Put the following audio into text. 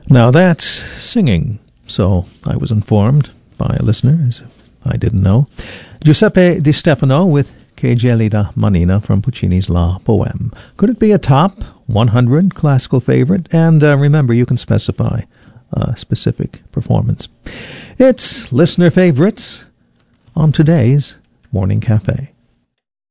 Now that's singing, so I was informed by a listener, as if I didn't know. Giuseppe Di Stefano with Che gelida manina from Puccini's La Bohème. Could it be a top 100 classical favorite? And remember, you can specify a specific performance. It's listener favorites on today's Morning Cafe.